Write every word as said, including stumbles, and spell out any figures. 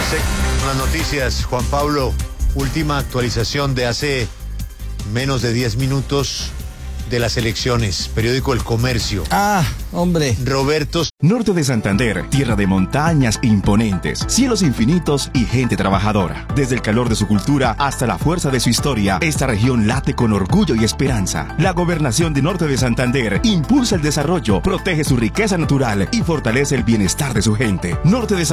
Las noticias, Juan Pablo, última actualización de hace menos de diez minutos de las elecciones. Periódico El Comercio. Ah, hombre. Roberto. Norte de Santander, tierra de montañas imponentes, cielos infinitos y gente trabajadora. Desde el calor de su cultura hasta la fuerza de su historia, esta región late con orgullo y esperanza. La gobernación de Norte de Santander impulsa el desarrollo, protege su riqueza natural y fortalece el bienestar de su gente. Norte de Santander.